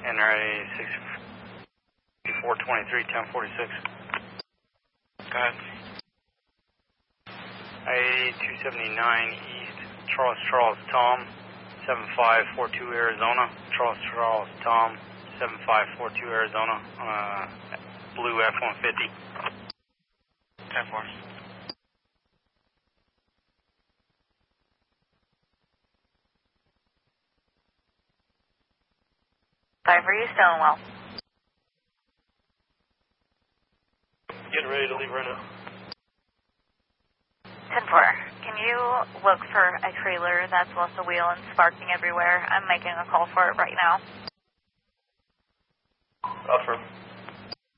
NRA 6423, 1046. Go ahead. I-279 East, Charles, Tom, 7542 Arizona. Charles, Tom, 7542 Arizona, blue F-150. 10-4. Are you Stonewall? Getting ready to leave right now. 10-4. Can you look for a trailer that's lost a wheel and sparking everywhere? I'm making a call for it right now. Affirm.